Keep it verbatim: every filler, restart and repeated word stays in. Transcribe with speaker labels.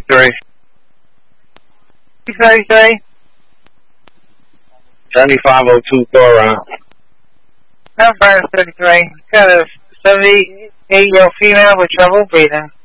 Speaker 1: thirty-three.
Speaker 2: thirty-three.
Speaker 1: seventy-five oh two Thoron.
Speaker 2: Alpha thirty-three. Got a seventy-eight-year-old female with trouble breathing.